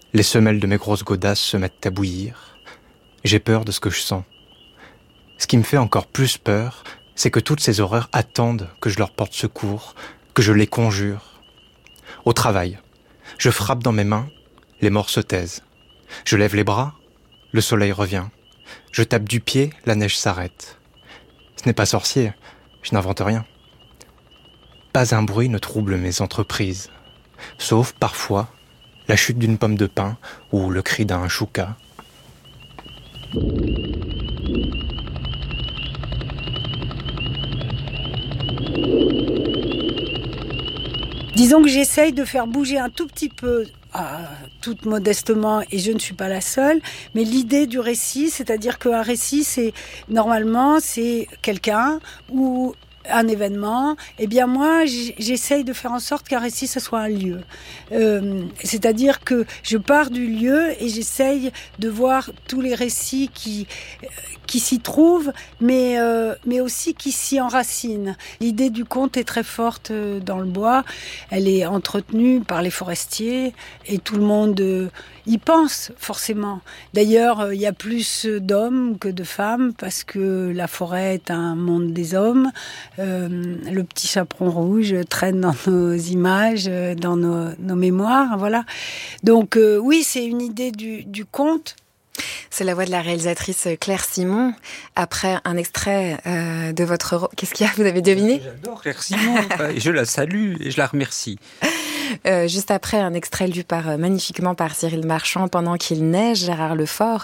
Les semelles de mes grosses godasses se mettent à bouillir. J'ai peur de ce que je sens. Ce qui me fait encore plus peur, c'est que toutes ces horreurs attendent que je leur porte secours, que je les conjure. Au travail, je frappe dans mes mains, les morts se taisent. Je lève les bras, le soleil revient. Je tape du pied, la neige s'arrête. Ce n'est pas sorcier, je n'invente rien. Pas un bruit ne trouble mes entreprises, sauf parfois la chute d'une pomme de pin ou le cri d'un chouka. Disons que j'essaye de faire bouger un tout petit peu, tout modestement, et je ne suis pas la seule, mais l'idée du récit, c'est-à-dire qu'un récit, normalement, c'est quelqu'un ou un événement, eh bien moi j'essaye de faire en sorte qu'un récit ce soit un lieu. C'est-à-dire que je pars du lieu et j'essaye de voir tous les récits qui s'y trouvent, mais aussi qui s'y enracinent. L'idée du conte est très forte dans le bois, elle est entretenue par les forestiers et tout le monde y pense forcément. D'ailleurs, il y a plus d'hommes que de femmes parce que la forêt est un monde des hommes. Le petit chaperon rouge traîne dans nos images, dans nos mémoires, voilà. Donc oui, c'est une idée du conte. C'est la voix de la réalisatrice Claire Simon. Après un extrait de votre... Qu'est-ce qu'il y a ? Vous avez deviné ? J'adore Claire Simon. Et je la salue et je la remercie. Juste après un extrait lu magnifiquement par Cyril Marchand, Pendant qu'il neige, Gérard Lefort,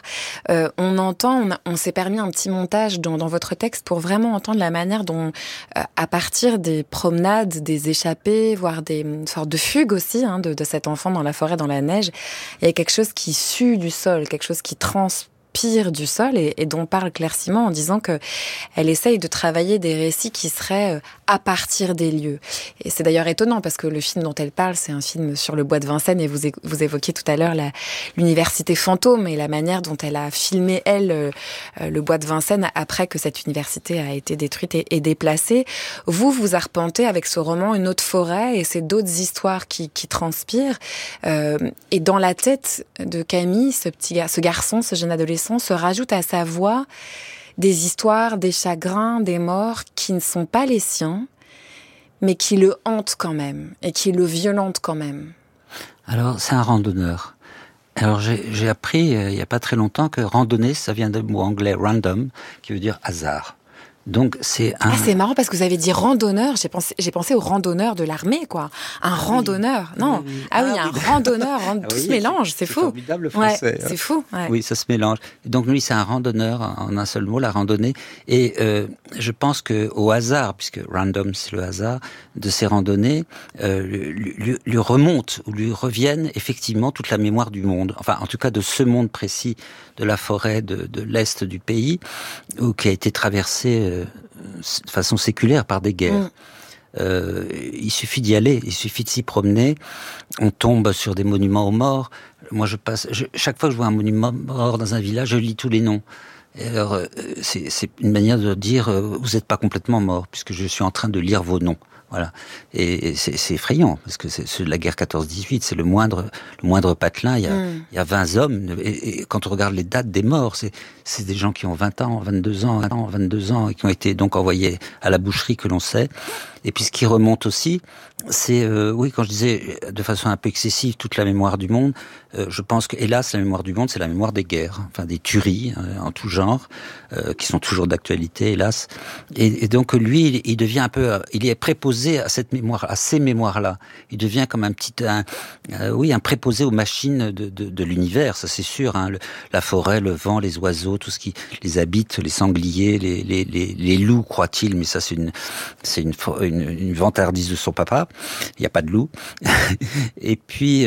on s'est permis un petit montage dans votre texte pour vraiment entendre la manière dont, à partir des promenades, des échappées, voire des sortes de fugues aussi, de cet enfant dans la forêt, dans la neige, il y a quelque chose qui sue du sol, quelque chose qui transpire du sol et dont parle Claire Simon en disant que elle essaye de travailler des récits qui seraient à partir des lieux. Et c'est d'ailleurs étonnant parce que le film dont elle parle, c'est un film sur le bois de Vincennes et vous évoquiez tout à l'heure l'université fantôme et la manière dont elle a filmé, elle, le bois de Vincennes après que cette université a été détruite et déplacée. Vous arpentez avec ce roman une autre forêt et c'est d'autres histoires qui transpirent. Et dans la tête de Camille, ce garçon, ce jeune adolescent, se rajoute à sa voix des histoires, des chagrins, des morts qui ne sont pas les siens, mais qui le hantent quand même, et qui le violentent quand même. Alors, c'est un randonneur. Alors, j'ai appris, il n'y a pas très longtemps, que randonnée, ça vient du mot anglais random, qui veut dire hasard. Donc, c'est un... Ah, c'est marrant parce que vous avez dit randonneur. J'ai pensé au randonneur de l'armée, quoi. Un randonneur. Non. Oui. Un randonneur. Tout se mélange. C'est fou. Formidable français. Ouais, c'est fou. Ouais. Oui, ça se mélange. Donc, lui, c'est un randonneur en un seul mot, la randonnée. Et je pense que au hasard, puisque random, c'est le hasard de ces randonnées, lui remonte ou lui reviennent effectivement toute la mémoire du monde. Enfin, en tout cas, de ce monde précis de la forêt de l'est du pays, qui a été traversé de façon séculaire par des guerres. Il suffit d'y aller, il suffit de s'y promener. On tombe sur des monuments aux morts. Moi, chaque fois que je vois un monument mort dans un village, je lis tous les noms. Et alors, c'est une manière de dire vous n'êtes pas complètement mort, puisque je suis en train de lire vos noms. Voilà. Et c'est effrayant, parce que c'est la guerre 14-18, c'est le moindre patelin. Il y a 20 hommes, et quand on regarde les dates des morts, c'est des gens qui ont 20 ans, 22 ans, et qui ont été donc envoyés à la boucherie, que l'on sait. Et puis ce qui remonte aussi, c'est, oui, quand je disais de façon un peu excessive toute la mémoire du monde, je pense que, hélas, la mémoire du monde, c'est la mémoire des guerres, enfin des tueries en tout genre, qui sont toujours d'actualité, hélas. Et donc lui, il devient un peu, il est préposé à cette mémoire, à ces mémoires-là. Il devient comme un préposé aux machines de l'univers, ça c'est sûr. La forêt, le vent, les oiseaux, tout ce qui les habite, les sangliers, les loups, croit-il, mais ça c'est une vantardise de son papa. Il n'y a pas de loup. Et puis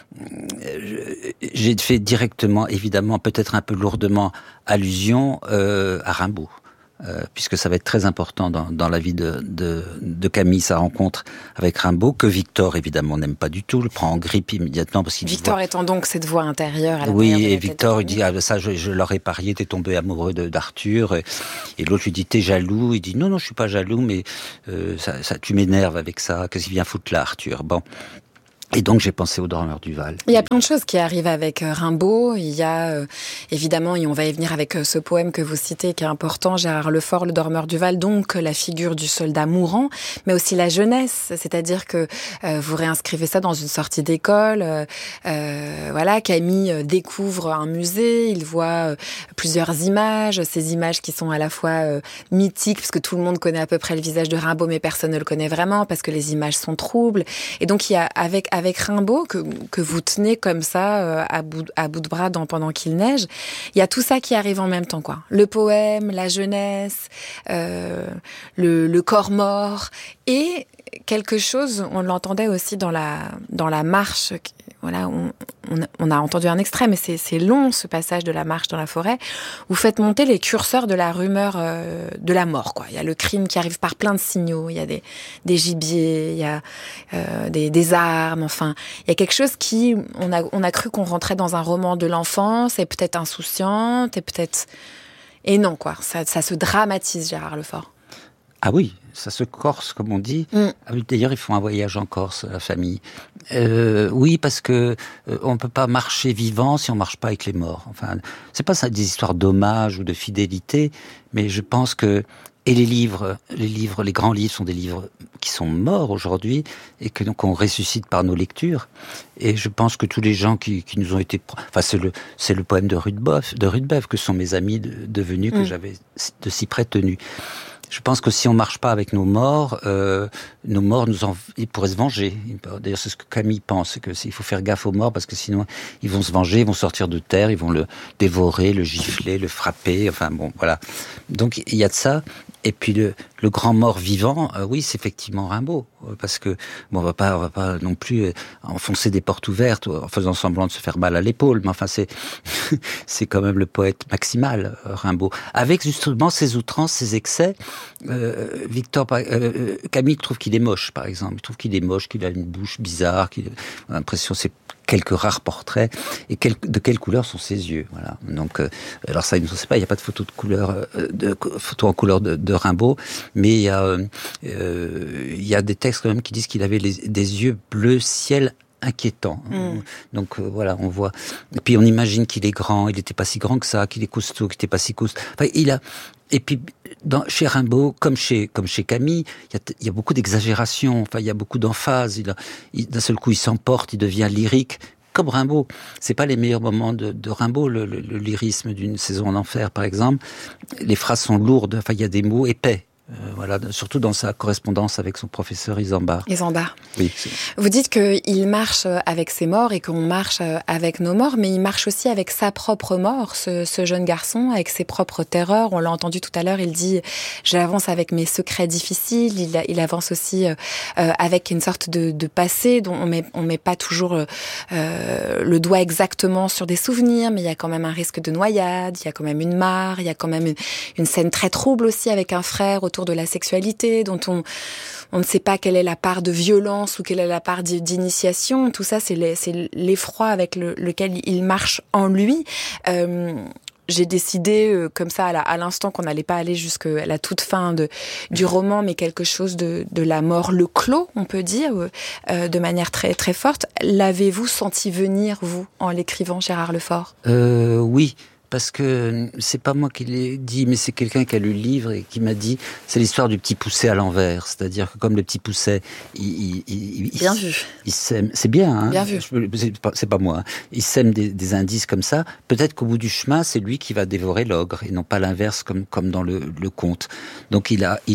j'ai fait directement, évidemment, peut-être un peu lourdement, allusion à Rimbaud. Puisque ça va être très important dans la vie de Camille, sa rencontre avec Rimbaud, que Victor, évidemment, n'aime pas du tout, le prend en grippe immédiatement. Parce qu'il Victor étant donc cette voix intérieure. Oui, et Victor, il dit, ça, je l'aurais parié, t'es tombé amoureux d'Arthur. Et l'autre lui dit, t'es jaloux. Il dit, non, je suis pas jaloux, mais ça tu m'énerves avec ça. Qu'est-ce qu'il vient foutre là, Arthur ? Bon. Et donc j'ai pensé au Dormeur du Val. Il y a plein de choses qui arrivent avec Rimbaud. Il y a évidemment, et on va y venir avec ce poème que vous citez qui est important, Gérard Lefort, Le Dormeur du Val, donc la figure du soldat mourant, mais aussi la jeunesse, c'est-à-dire que vous réinscrivez ça dans une sortie d'école. Voilà, Camille découvre un musée, il voit plusieurs images, ces images qui sont à la fois mythiques, parce que tout le monde connaît à peu près le visage de Rimbaud, mais personne ne le connaît vraiment, parce que les images sont troubles. Et donc il y a avec Rimbaud, que vous tenez comme ça, à bout de bras pendant qu'il neige, il y a tout ça qui arrive en même temps, quoi. Le poème, la jeunesse, le corps mort, et quelque chose, on l'entendait aussi dans la marche, voilà, on a entendu un extrait, mais c'est long, ce passage de la marche dans la forêt. Vous faites monter les curseurs de la rumeur de la mort, quoi. Il y a le crime qui arrive par plein de signaux, il y a des gibiers, il y a des armes, enfin, il y a quelque chose qui, on a cru qu'on rentrait dans un roman de l'enfance, et peut-être insouciante, et non, quoi. Ça se dramatise, Gérard Lefort. Ah oui, ça se corse, comme on dit. Ah oui, d'ailleurs, ils font un voyage en Corse, la famille. Oui, parce que on peut pas marcher vivant si on marche pas avec les morts. Enfin, c'est pas ça des histoires d'hommage ou de fidélité, mais je pense que les grands livres sont des livres qui sont morts aujourd'hui et que donc on ressuscite par nos lectures. Et je pense que tous les gens qui nous ont été, enfin c'est le poème de Rudebeuf que sont mes amis devenus que j'avais de si près tenus. Je pense que si on marche pas avec nos morts ils pourraient se venger. D'ailleurs, c'est ce que Camille pense, c'est que il faut faire gaffe aux morts parce que sinon ils vont se venger, ils vont sortir de terre, ils vont le dévorer, le gifler, le frapper. Enfin bon, voilà. Donc il y a de ça. Et puis le grand mort vivant, oui, c'est effectivement Rimbaud, parce que bon, on va pas non plus enfoncer des portes ouvertes en faisant semblant de se faire mal à l'épaule, mais enfin c'est quand même le poète maximal, Rimbaud, avec justement ses outrances, ses excès. Camille trouve qu'il est moche, par exemple. Il trouve qu'il est moche, qu'il a une bouche bizarre, qu'il a l'impression c'est quelques rares portraits, et de quelle couleur sont ses yeux, voilà. Donc, alors ça, il ne sait pas, il n'y a pas de photo de couleur, photo en couleur de Rimbaud, mais il y a des textes quand même qui disent qu'il avait des yeux bleu ciel inquiétant. Donc voilà, on voit. Et puis on imagine qu'il est grand, il n'était pas si grand que ça, qu'il est costaud, qu'il n'était pas si costaud. Enfin, et puis chez Rimbaud, comme chez Camille, il y a beaucoup d'exagération. Enfin, il y a beaucoup d'emphase. D'un seul coup, il s'emporte, il devient lyrique. Comme Rimbaud, c'est pas les meilleurs moments de Rimbaud, le lyrisme d'une saison en enfer, par exemple. Les phrases sont lourdes. Enfin, il y a des mots épais. Voilà, surtout dans sa correspondance avec son professeur Isambard. Oui. Vous dites qu'il marche avec ses morts et qu'on marche avec nos morts, mais il marche aussi avec sa propre mort, ce jeune garçon, avec ses propres terreurs. On l'a entendu tout à l'heure, il dit « j'avance avec mes secrets difficiles ». Il avance aussi avec une sorte de passé dont on met pas toujours le doigt exactement sur des souvenirs, mais il y a quand même un risque de noyade, il y a quand même une mare, il y a quand même une scène très trouble aussi avec un frère autour de la sexualité, dont on ne sait pas quelle est la part de violence ou quelle est la part d'initiation. Tout ça, c'est l'effroi avec lequel il marche en lui. J'ai décidé, comme ça, à l'instant, qu'on n'allait pas aller jusqu'à la toute fin du roman, mais quelque chose de la mort, le clos, on peut dire, de manière très, très forte. L'avez-vous senti venir, vous, en l'écrivant, Gérard Lefort ? Oui. Parce que c'est pas moi qui l'ai dit, mais c'est quelqu'un qui a lu le livre et qui m'a dit, c'est l'histoire du petit Pousset à l'envers. C'est-à-dire que comme le petit Pousset, bien vu. Il sème, c'est bien, hein. Bien vu. C'est pas moi. Hein. Il sème des indices comme ça. Peut-être qu'au bout du chemin, c'est lui qui va dévorer l'ogre et non pas l'inverse comme dans le conte. Donc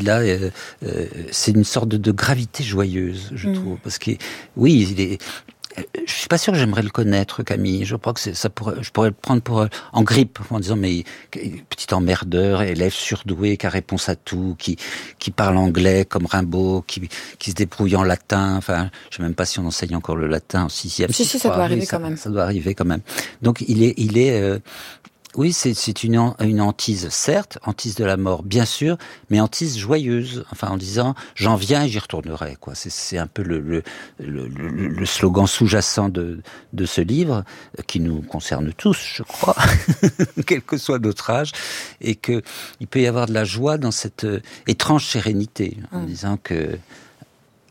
c'est une sorte de gravité joyeuse, je trouve, parce que oui, il est. Je suis pas sûr que j'aimerais le connaître, Camille. Je crois que je pourrais le prendre en grippe, en disant mais petit emmerdeur, élève surdoué qui a réponse à tout, qui parle anglais comme Rimbaud, qui se débrouille en latin. Enfin, je sais même pas si on enseigne encore le latin. Si, ça doit arriver quand même. Ça doit arriver quand même. Donc il est oui, c'est une hantise, certes, hantise de la mort, bien sûr, mais hantise joyeuse. Enfin, en disant, j'en viens et j'y retournerai, quoi. C'est un peu le slogan sous-jacent de ce livre, qui nous concerne tous, je crois, quel que soit notre âge, et que il peut y avoir de la joie dans cette étrange sérénité, en disant que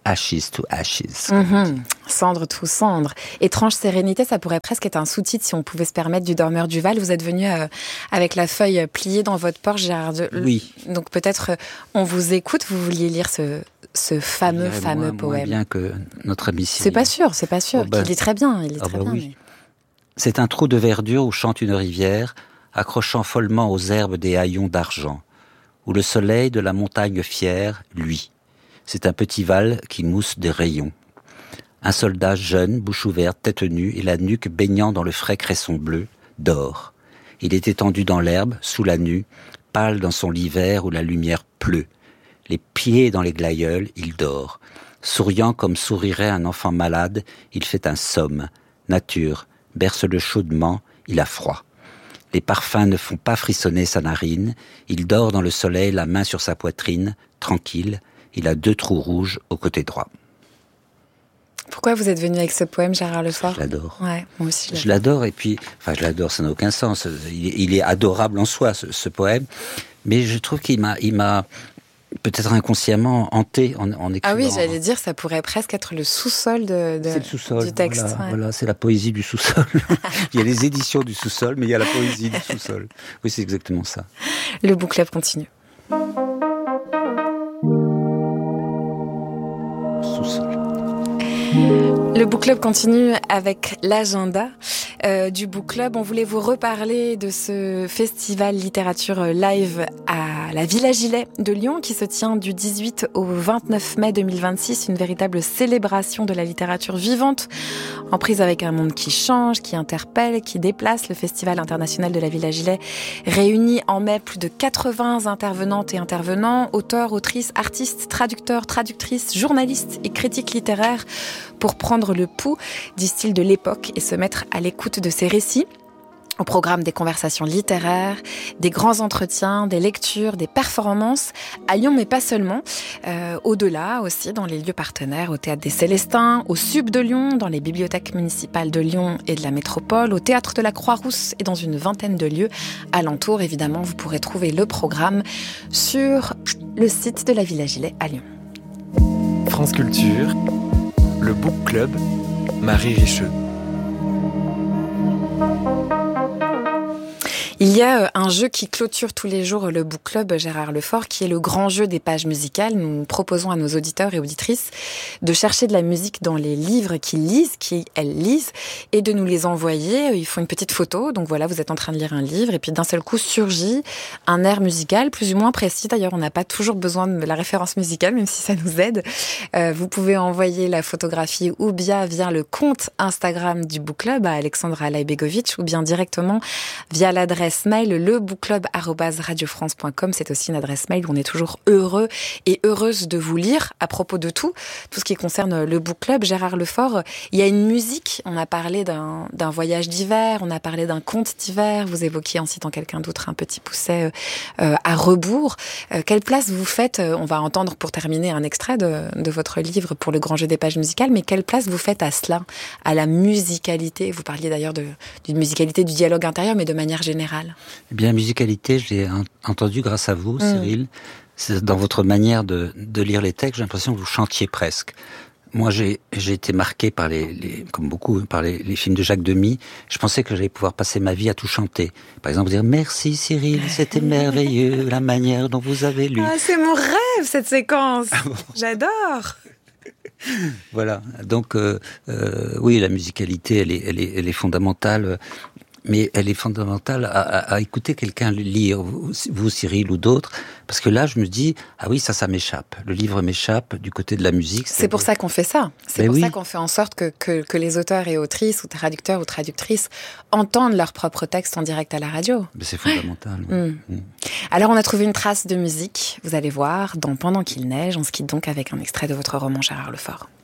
Ashes to Ashes. Cendre to cendre. Étrange sérénité, ça pourrait presque être un sous-titre si on pouvait se permettre du Dormeur du Val. Vous êtes venu avec la feuille pliée dans votre poche, Gérard. Oui. Donc peut-être on vous écoute, vous vouliez lire ce fameux poème. Moins bien que notre ami Cyril. C'est pas sûr. Il lit très bien. Il lit très bien. Oui. Mais... C'est un trou de verdure où chante une rivière, accrochant follement aux herbes des haillons d'argent, où le soleil de la montagne fière luit. C'est un petit val qui mousse des rayons. Un soldat jeune, bouche ouverte, tête nue et la nuque baignant dans le frais cresson bleu, dort. Il est étendu dans l'herbe, sous la nue, pâle dans son lit vert où la lumière pleut. Les pieds dans les glaïeuls, il dort. Souriant comme sourirait un enfant malade, il fait un somme. Nature, berce-le chaudement, il a froid. Les parfums ne font pas frissonner sa narine. Il dort dans le soleil, la main sur sa poitrine, tranquille. Il a 2 trous rouges au côté droit. Pourquoi vous êtes venu avec ce poème, Gérard Lefort ? Je l'adore. Ouais, moi aussi. Je l'adore, et puis, je l'adore, ça n'a aucun sens. Il est adorable en soi, ce poème. Mais je trouve qu'il m'a peut-être inconsciemment hanté en écrivant. Ah oui, j'allais dire, ça pourrait presque être le sous-sol c'est le sous-sol, du texte. Voilà, c'est la poésie du sous-sol. Il y a les éditions du sous-sol, mais il y a la poésie du sous-sol. Oui, c'est exactement ça. Le book club continue. Sous-sol. Le book club continue avec l'agenda du book club. On voulait vous reparler de ce festival littérature live à la Villa Gilet de Lyon qui se tient du 18 au 29 mai 2026. Une véritable célébration de la littérature vivante en prise avec un monde qui change, qui interpelle, qui déplace. Le Festival international de la Villa Gilet réunit en mai plus de 80 intervenantes et intervenants, auteurs, autrices, artistes, traducteurs, traductrices, journalistes et critiques littéraires pour prendre le pouls du style de l'époque et se mettre à l'écoute de ses récits. Au programme des conversations littéraires, des grands entretiens, des lectures, des performances à Lyon, mais pas seulement. Au-delà aussi, dans les lieux partenaires, au Théâtre des Célestins, au Sub de Lyon, dans les bibliothèques municipales de Lyon et de la métropole, au Théâtre de la Croix-Rousse et dans une vingtaine de lieux alentours. Évidemment, vous pourrez trouver le programme sur le site de la Villa Gilet à Lyon. France Culture, le Book Club, Marie Richeux. Il y a un jeu qui clôture tous les jours le Book Club, Gérard Lefort, qui est le grand jeu des pages musicales. Nous proposons à nos auditeurs et auditrices de chercher de la musique dans les livres qu'ils lisent, qu'elles lisent, et de nous les envoyer. Ils font une petite photo, donc voilà, vous êtes en train de lire un livre, et puis d'un seul coup surgit un air musical, plus ou moins précis. D'ailleurs, on n'a pas toujours besoin de la référence musicale, même si ça nous aide. Vous pouvez envoyer la photographie ou bien via le compte Instagram du Book Club à Alexandra Lajbegovic, ou bien directement via l'adresse mail lebookclub@radiofrance.com. C'est aussi une adresse mail où on est toujours heureux et heureuse de vous lire à propos de tout ce qui concerne le Book Club. Gérard Lefort, il y a une musique, on a parlé d'un voyage d'hiver, on a parlé d'un conte d'hiver, vous évoquiez en citant quelqu'un d'autre un petit pousset à rebours. Quelle place vous faites, on va entendre pour terminer un extrait de votre livre pour le grand jeu des pages musicales, mais quelle place vous faites à cela, à la musicalité? Vous parliez d'ailleurs d'une musicalité du dialogue intérieur, mais de manière générale. Eh bien, la musicalité, je l'ai entendu grâce à vous, Cyril. C'est dans votre manière de lire les textes, j'ai l'impression que vous chantiez presque. Moi, j'ai été marqué par comme beaucoup, par les films de Jacques Demy. Je pensais que j'allais pouvoir passer ma vie à tout chanter. Par exemple, dire merci Cyril, c'était merveilleux la manière dont vous avez lu. Ah, c'est mon rêve cette séquence. Ah bon. J'adore. Voilà. Donc, oui, la musicalité, elle est fondamentale. Mais elle est fondamentale à écouter quelqu'un lire, vous Cyril ou d'autres, parce que là je me dis, ah oui, ça m'échappe. Le livre m'échappe du côté de la musique. C'est pour ça qu'on fait ça. C'est pour ça qu'on fait en sorte que les auteurs et autrices, ou traducteurs ou traductrices, entendent leur propre texte en direct à la radio. Mais c'est fondamental. Alors on a trouvé une trace de musique, vous allez voir, dans Pendant qu'il neige. On se quitte donc avec un extrait de votre roman, Gérard Lefort.